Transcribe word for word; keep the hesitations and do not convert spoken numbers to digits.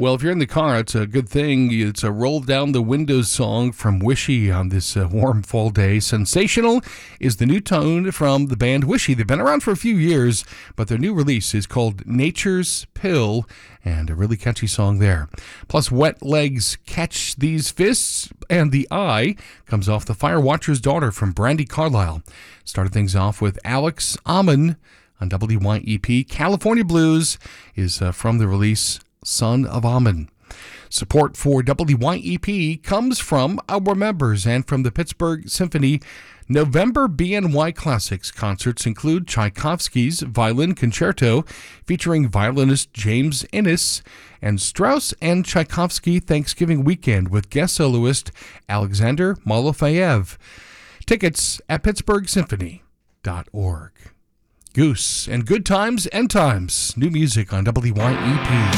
Well, if you're in the car, it's a good thing. It's a roll down the windows song from Wishy on this uh, warm fall day. Sensational is the new tone from the band Wishy. They've been around for a few years, but their new release is called Nature's Pill, and a really catchy song there. Plus, Wet Legs Catch These Fists, and The Eye comes off The Fire Watcher's Daughter from Brandy Carlisle. Started things off with Alex Amon on W Y E P. California Blues is uh, from the release Son of Amen. Support for W Y E P comes from our members and from the Pittsburgh Symphony. November B N Y Classics concerts include Tchaikovsky's Violin Concerto featuring violinist James Innes and Strauss and Tchaikovsky Thanksgiving Weekend with guest soloist Alexander Malofeyev. Tickets at pittsburgh symphony dot org. Goose and Good Times and Times. New music on W Y E P.